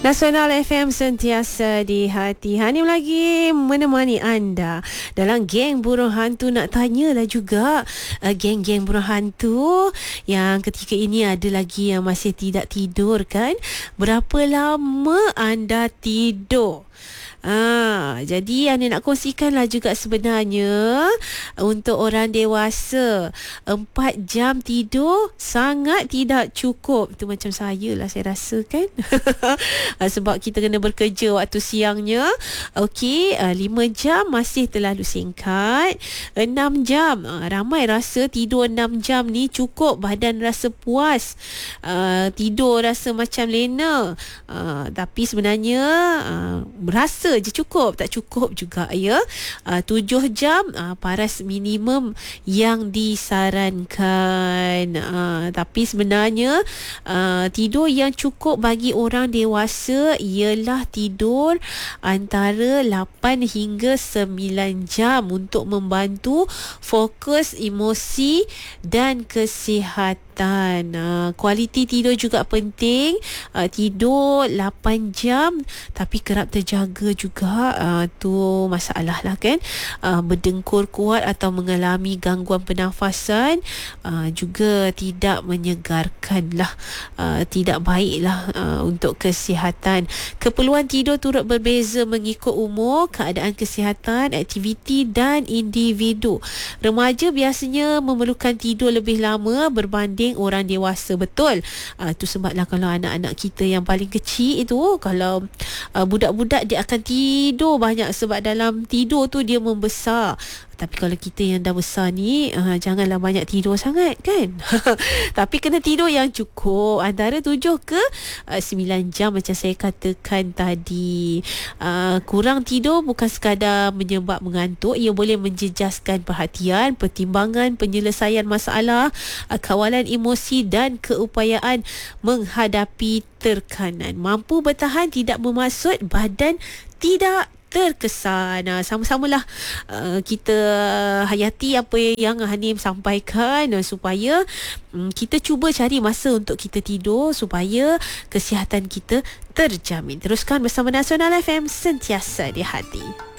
Nasional FM sentiasa di hati. Hanim lagi menemani anda dalam geng burung hantu. Nak tanyalah juga geng-geng burung hantu yang ketika ini ada lagi yang masih tidak tidur kan? Berapa lama anda tidur? Jadi Ani nak kongsikanlah juga sebenarnya untuk orang dewasa 4 jam tidur sangat tidak cukup. Itu macam saya lah saya rasa kan. Sebab kita kena bekerja waktu siangnya. Okey, 5 jam masih terlalu singkat. 6 jam, ramai rasa tidur 6 jam ni cukup, badan rasa puas. Tidur rasa macam lena. Tapi sebenarnya berasa je cukup, tak cukup juga ya. 7 jam paras minimum yang disarankan. Tapi sebenarnya tidur yang cukup bagi orang dewasa ialah tidur antara 8 hingga 9 jam untuk membantu fokus emosi dan kesihatan. Kualiti tidur juga penting. Tidur 8 jam tapi kerap terjaga juga, tu masalah lah kan. Berdengkur kuat atau mengalami gangguan pernafasan juga tidak menyegarkan lah, tidak baik lah untuk kesihatan. Keperluan tidur turut berbeza mengikut umur, keadaan kesihatan, aktiviti dan individu. Remaja biasanya memerlukan tidur lebih lama berbanding orang dewasa. Betul. Tu sebablah kalau anak-anak kita yang paling kecil itu, kalau budak-budak dia akan tidur banyak sebab dalam tidur tu dia membesar. Tapi kalau kita yang dah besar ni, janganlah banyak tidur sangat kan. Tapi kena tidur yang cukup, antara 7 ke 9 jam macam saya katakan tadi. Kurang tidur bukan sekadar menyebab mengantuk, ia boleh menjejaskan perhatian, pertimbangan, penyelesaian masalah, kawalan emosi dan keupayaan menghadapi tekanan. Mampu bertahan tidak bermaksud badan tidak terkesan. Sama-samalah kita hayati apa yang Hanim sampaikan supaya kita cuba cari masa untuk kita tidur supaya kesihatan kita terjamin. Teruskan bersama Nasional FM, sentiasa di hati.